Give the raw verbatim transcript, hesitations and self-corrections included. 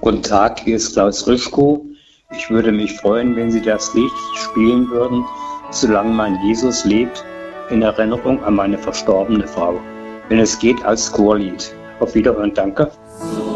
Guten Tag, hier ist Klaus Rischko. Ich würde mich freuen, wenn Sie das Lied spielen würden, solange mein Jesus lebt, in Erinnerung an meine verstorbene Frau. Wenn es geht, als Chorlied. Auf Wiederhören, danke.